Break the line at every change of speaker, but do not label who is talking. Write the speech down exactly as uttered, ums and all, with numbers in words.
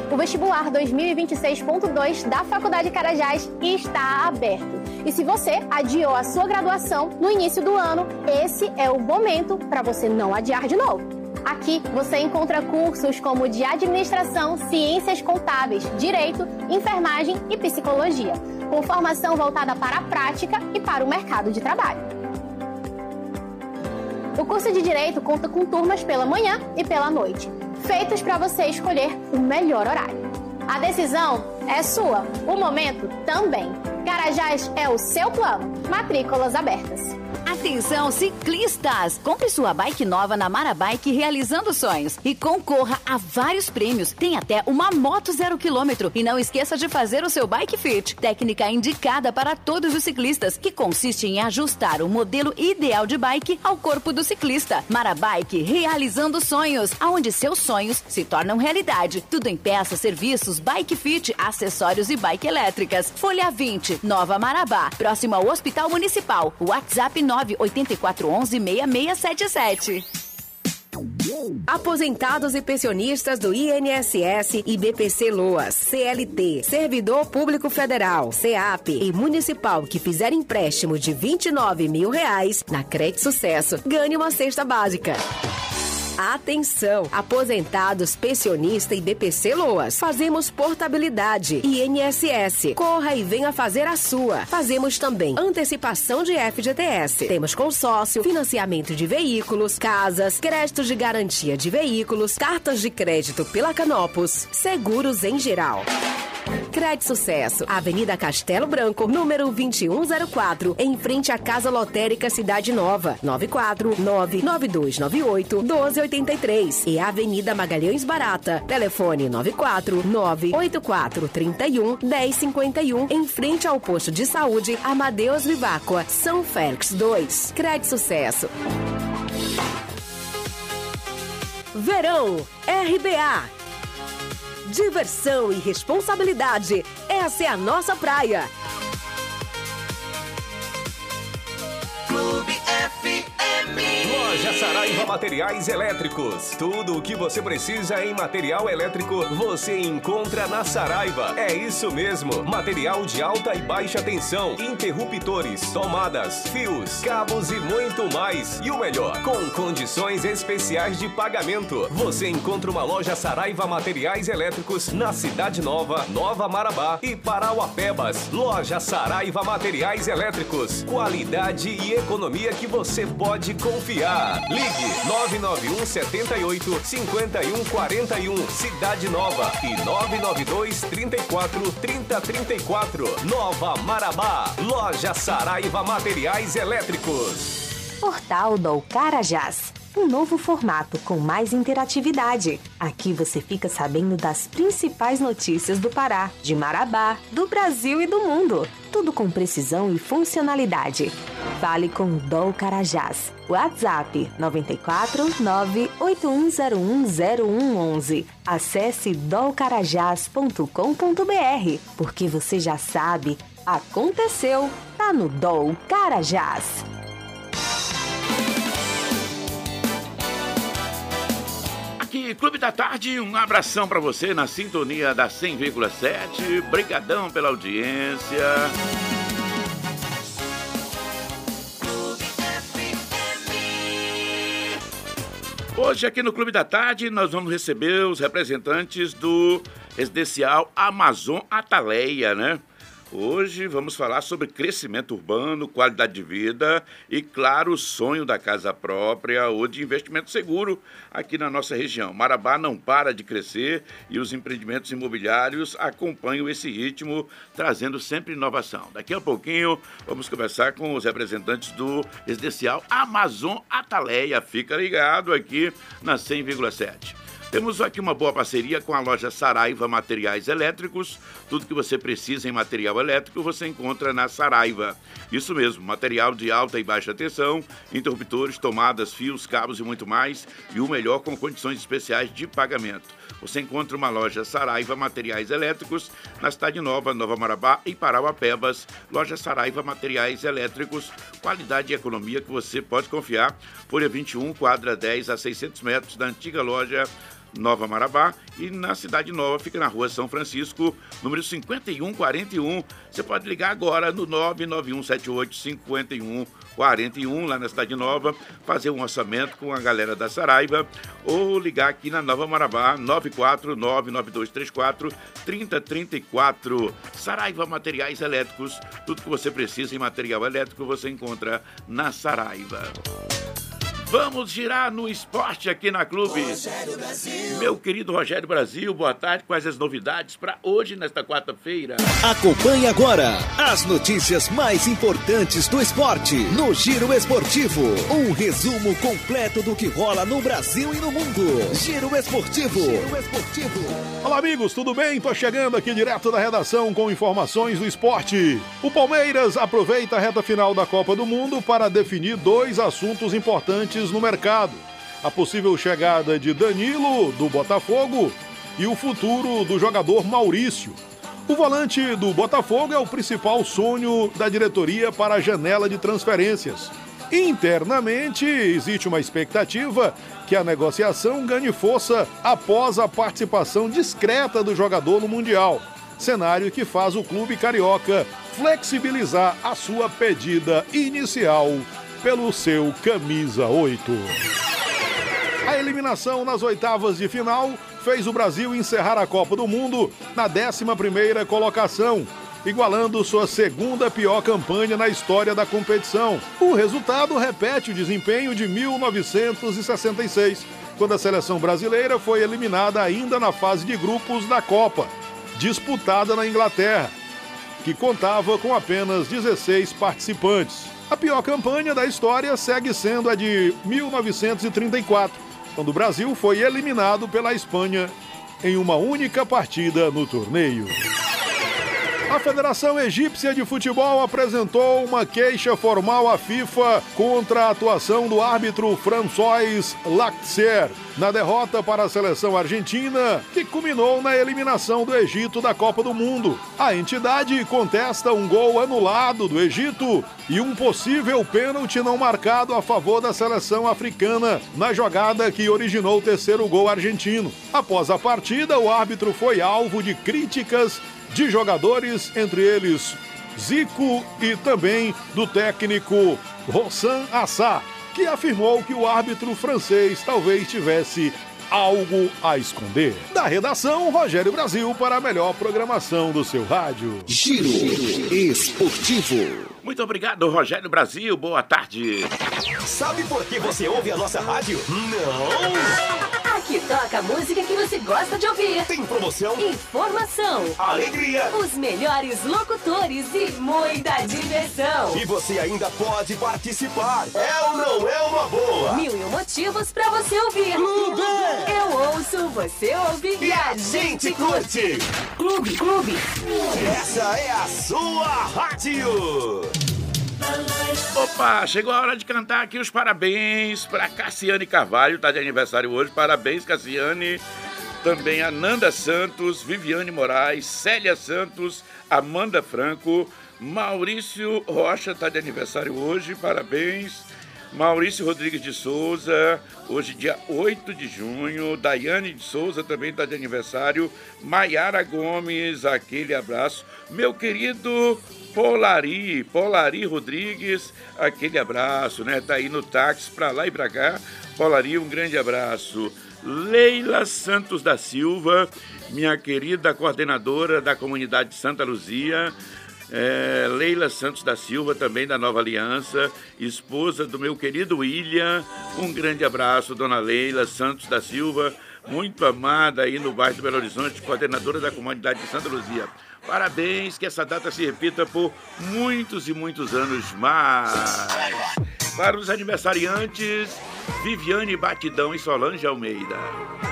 O vestibular dois mil e vinte e seis ponto dois da Faculdade Carajás está aberto. E se você adiou a sua graduação no início do ano, esse é o momento para você não adiar de novo. Aqui você encontra cursos como de administração, ciências contábeis, direito, enfermagem e psicologia, com formação voltada para a prática e para o mercado de trabalho. O curso de Direito conta com turmas pela manhã e pela noite, feitos para você escolher o melhor horário. A decisão é sua, o momento também. Carajás é o seu plano. Matrículas abertas.
Atenção, ciclistas! Compre sua bike nova na Marabike Realizando Sonhos e concorra a vários prêmios. Tem até uma moto zero quilômetro. E não esqueça de fazer o seu Bike Fit, técnica indicada para todos os ciclistas, que consiste em ajustar o modelo ideal de bike ao corpo do ciclista. Marabike Realizando Sonhos, aonde seus sonhos se tornam realidade. Tudo em peças, serviços, Bike Fit, acessórios e bike elétricas. Folha vinte, Nova Marabá, próximo ao Hospital Municipal. WhatsApp nove oito quatro um um, seis seis sete sete.
Aposentados e pensionistas do I N S S e B P C Loas, C L T, Servidor Público Federal, C A P e Municipal que fizer empréstimo de vinte e nove mil reais na Crédito Sucesso, ganhe uma cesta básica. Atenção! Aposentados, pensionista e B P C Loas. Fazemos portabilidade. I N S S. Corra e venha fazer a sua. Fazemos também antecipação de F G T S. Temos consórcio, financiamento de veículos, casas, créditos de garantia de veículos, cartas de crédito pela Canopus, seguros em geral. Crédito Sucesso, Avenida Castelo Branco, número vinte e um zero quatro, em frente à Casa Lotérica Cidade Nova, nove quatro nove nove dois nove oito um dois oito três, e Avenida Magalhães Barata, telefone nove quatro nove oito quatro três um um zero cinco um, em frente ao posto de saúde Amadeus Viváqua, São Félix dois. Crédito Sucesso. Verão R B A. Diversão e responsabilidade. Essa é a nossa praia.
Clube F M.
Loja Saraiva Materiais Elétricos. Tudo o que você precisa em material elétrico você encontra na Saraiva. É isso mesmo. Material de alta e baixa tensão, interruptores, tomadas, fios, cabos e muito mais. E o melhor, com condições especiais de pagamento. Você encontra uma loja Saraiva Materiais Elétricos na Cidade Nova, Nova Marabá e Parauapebas. Loja Saraiva Materiais Elétricos. Qualidade e economia que você pode confiar. Ligue nove nove um sete oito cinco um quatro um, Cidade Nova, e nove nove dois três quatro três zero três quatro, Nova Marabá. Loja Saraiva Materiais Elétricos.
Portal do Carajás. Um novo formato com mais interatividade. Aqui você fica sabendo das principais notícias do Pará, de Marabá, do Brasil e do mundo. Tudo com precisão e funcionalidade. Fale com o D O Carajás. WhatsApp nove quatro nove oito um zero um zero um um um. Acesse dol carajás ponto com ponto b r, porque você já sabe, aconteceu, tá no D O Carajás.
Aqui, Clube da Tarde, um abração pra você na sintonia da cem vírgula sete. Brigadão pela audiência. Hoje aqui no Clube da Tarde nós vamos receber os representantes do residencial Amazon Ataleia, né? Hoje vamos falar sobre crescimento urbano, qualidade de vida e, claro, o sonho da casa própria ou de investimento seguro aqui na nossa região. Marabá não para de crescer e os empreendimentos imobiliários acompanham esse ritmo, trazendo sempre inovação. Daqui a pouquinho vamos conversar com os representantes do residencial Amazon Ataleia. Fica ligado aqui na cem vírgula sete. Temos aqui uma boa parceria com a loja Saraiva Materiais Elétricos. Tudo que você precisa em material elétrico você encontra na Saraiva. Isso mesmo, material de alta e baixa tensão, interruptores, tomadas, fios, cabos e muito mais. E o melhor com condições especiais de pagamento. Você encontra uma loja Saraiva Materiais Elétricos na Cidade Nova, Nova Marabá e Parauapebas. Loja Saraiva Materiais Elétricos, qualidade e economia que você pode confiar. Folha vinte e um, quadra dez a seiscentos metros da antiga loja Nova Marabá, e na Cidade Nova fica na Rua São Francisco, número cinquenta e um quarenta e um. Você pode ligar agora no nove nove um sete oito cinco um quatro um, lá na Cidade Nova, fazer um orçamento com a galera da Saraiva, ou ligar aqui na Nova Marabá, nove quatro nove nove dois três quatro três zero três quatro. Saraiva Materiais Elétricos, tudo que você precisa em material elétrico você encontra na Saraiva. Vamos girar no esporte aqui na Clube. Meu querido Rogério Brasil, boa tarde. Quais as novidades para hoje, nesta quarta-feira?
Acompanhe agora as notícias mais importantes do esporte no Giro Esportivo. Um resumo completo do que rola no Brasil e no mundo. Giro Esportivo. Giro Esportivo.
Olá, amigos, tudo bem? Tô chegando aqui direto da redação com informações do esporte. O Palmeiras aproveita a reta final da Copa do Mundo para definir dois assuntos importantes no mercado: a possível chegada de Danilo, do Botafogo, e o futuro do jogador Maurício. O volante do Botafogo é o principal sonho da diretoria para a janela de transferências. Internamente, existe uma expectativa que a negociação ganhe força após a participação discreta do jogador no Mundial, cenário que faz o clube carioca flexibilizar a sua pedida inicial pelo seu camisa oito. A eliminação nas oitavas de final fez o Brasil encerrar a Copa do Mundo na décima primeira colocação, igualando sua segunda pior campanha na história da competição. O resultado repete o desempenho de mil novecentos e sessenta e seis, quando a seleção brasileira foi eliminada ainda na fase de grupos da Copa, disputada na Inglaterra, que contava com apenas dezesseis participantes. A pior campanha da história segue sendo a de mil novecentos e trinta e quatro, quando o Brasil foi eliminado pela Espanha em uma única partida no torneio. A Federação Egípcia de Futebol apresentou uma queixa formal à FIFA contra a atuação do árbitro François Lactier na derrota para a seleção argentina, que culminou na eliminação do Egito da Copa do Mundo. A entidade contesta um gol anulado do Egito e um possível pênalti não marcado a favor da seleção africana na jogada que originou o terceiro gol argentino. Após a partida, o árbitro foi alvo de críticas de jogadores, entre eles Zico, e também do técnico Rossan Assá, que afirmou que o árbitro francês talvez tivesse algo a esconder. Da redação, Rogério Brasil, para a melhor programação do seu rádio.
Giro Esportivo.
Muito obrigado, Rogério Brasil. Boa tarde.
Sabe por que você ouve a nossa rádio? Não!
Aqui toca a música que você gosta de ouvir.
Tem promoção,
informação,
alegria,
os melhores locutores e muita diversão.
E você ainda pode participar. É ou não é uma boa?
Mil e um motivos pra você ouvir.
Clube!
Eu ouço, você ouve
e a gente curte.
Clube, clube.
Essa é a sua rádio.
Opa, chegou a hora de cantar aqui os parabéns para Cassiane Carvalho, tá de aniversário hoje. Parabéns, Cassiane. Também a Nanda Santos, Viviane Moraes, Célia Santos, Amanda Franco, Maurício Rocha tá de aniversário hoje, parabéns. Maurício Rodrigues de Souza, hoje dia oito de junho. Daiane de Souza também está de aniversário. Maiara Gomes, aquele abraço. Meu querido Polari, Polari Rodrigues, aquele abraço, né? Tá aí no táxi pra lá e pra cá. Polari, um grande abraço. Leila Santos da Silva, minha querida coordenadora da comunidade Santa Luzia. É, Leila Santos da Silva, também da Nova Aliança, esposa do meu querido William. Um grande abraço, dona Leila Santos da Silva, muito amada aí no bairro do Belo Horizonte, coordenadora da comunidade de Santa Luzia. Parabéns, que essa data se repita por muitos e muitos anos mais. Para os aniversariantes, Viviane Batidão e Solange Almeida.